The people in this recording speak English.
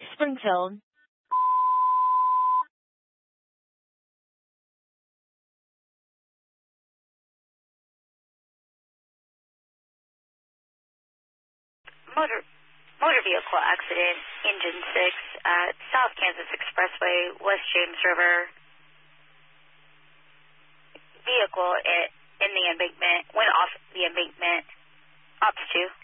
Springfield. Motor vehicle accident, engine 6 at South Kansas Expressway, West James River. Vehicle in the embankment, went off the embankment. Ops 2.